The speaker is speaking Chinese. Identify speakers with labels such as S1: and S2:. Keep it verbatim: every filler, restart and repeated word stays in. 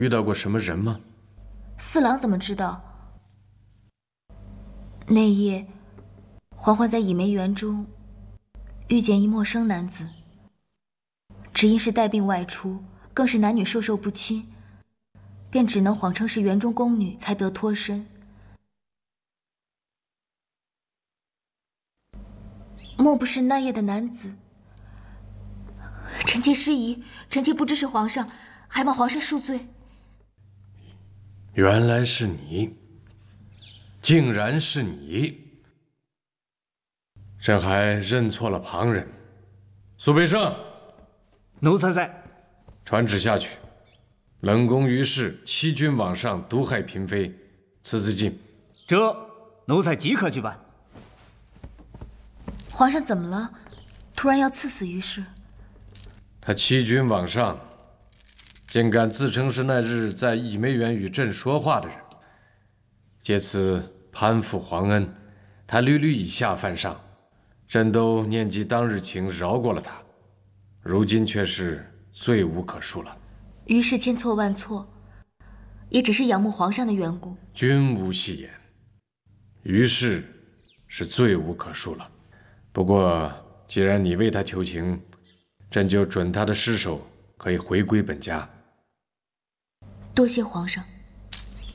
S1: 遇到过什么人吗？
S2: 四郎怎么知道？那夜，嬛嬛在倚梅园中遇见一陌生男子，只因是带病外出，更是男女授受不亲，便只能谎称是园中宫女，才得脱身。莫不是那夜的男子？臣妾失仪，臣妾不知是皇上，还望皇上恕罪。
S1: 原来是你，竟然是你！朕还认错了旁人。苏培盛，
S3: 奴才在。
S1: 传旨下去，冷宫于氏欺君罔上，毒害嫔妃，赐自尽。
S3: 这奴才即刻去办。
S2: 皇上怎么了？突然要赐死于氏？
S1: 他欺君罔上，竟敢自称是那日在倚梅园与朕说话的人，借此攀附皇恩。他屡屡以下犯上，朕都念及当日情，饶过了他，如今却是罪无可恕了。
S2: 于氏千错万错，也只是仰慕皇上的缘故。
S1: 君无戏言，于是是罪无可恕了。不过既然你为他求情，朕就准他的尸首可以回归本家。
S2: 多谢皇上。